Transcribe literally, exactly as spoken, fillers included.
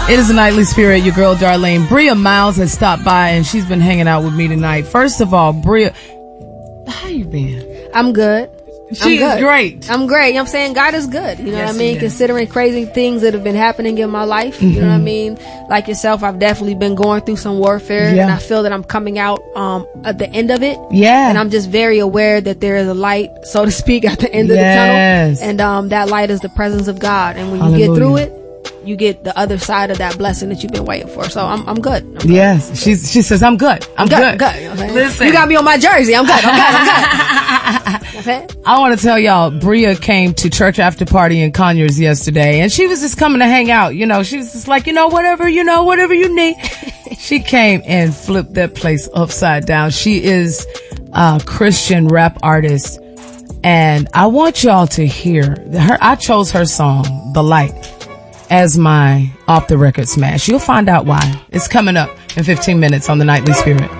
It is a Nightly Spirit. Your girl, Darlene. Bria Miles has stopped by, and she's been hanging out with me tonight. First of all, Bria, how you been? I'm good. She's I'm good. great. I'm great. You know what I'm saying? God is good. You know Yes, what I mean? he is. Considering crazy things that have been happening in my life. Mm-hmm. You know what I mean? Like yourself, I've definitely been going through some warfare. Yeah. And I feel that I'm coming out um at the end of it. Yeah. And I'm just very aware that there is a light, so to speak, at the end Yes. of the tunnel. And um that light is the presence of God. And when you Hallelujah. get through it, you get the other side of that blessing that you've been waiting for. So I'm I'm good. I'm good. Yes. She's, she says, I'm good. I'm, I'm good. good. I'm good. You know what I'm saying? Listen. You got me on my jersey. I'm good. I'm good. I'm good. Okay? I want to tell y'all, Bria came to church after party in Conyers yesterday, and she was just coming to hang out. You know, she was just like, you know, whatever, you know, whatever you need. She came and flipped that place upside down. She is a Christian rap artist, and I want y'all to hear her. I chose her song, The Light, as my off the record smash. You'll find out why. It's coming up in fifteen minutes on the Nightly Spirit.